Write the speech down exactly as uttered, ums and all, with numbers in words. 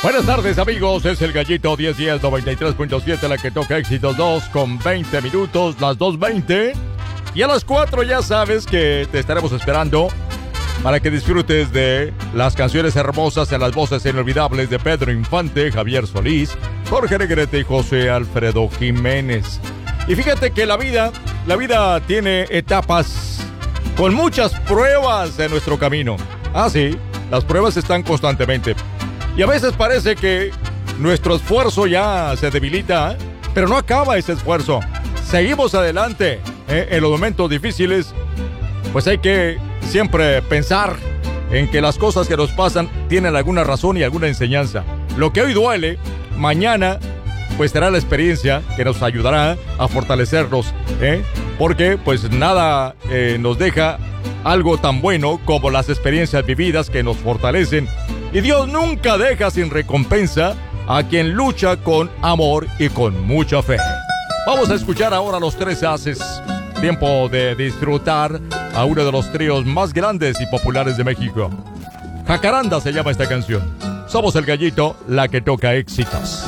Buenas tardes, amigos, es el Gallito diez diez noventa y tres punto siete, la que toca éxitos dos con veinte minutos, las dos veinte. Y a las cuatro ya sabes que te estaremos esperando para que disfrutes de las canciones hermosas en las voces inolvidables de Pedro Infante, Javier Solís, Jorge Negrete y José Alfredo Jiménez. Y fíjate que la vida, la vida tiene etapas con muchas pruebas en nuestro camino. Ah, sí, las pruebas están constantemente. Y a veces parece que nuestro esfuerzo ya se debilita, ¿eh? Pero no acaba ese esfuerzo. Seguimos adelante, ¿eh? En los momentos difíciles, pues hay que siempre pensar en que las cosas que nos pasan tienen alguna razón y alguna enseñanza. Lo que hoy duele, mañana pues será la experiencia que nos ayudará a fortalecernos, ¿eh? Porque pues nada eh, nos deja algo tan bueno como las experiencias vividas que nos fortalecen. Y Dios nunca deja sin recompensa a quien lucha con amor y con mucha fe. Vamos a escuchar ahora los tres haces. Tiempo de disfrutar a uno de los tríos más grandes y populares de México. Jacaranda se llama esta canción. Somos el Gallito, la que toca éxitos.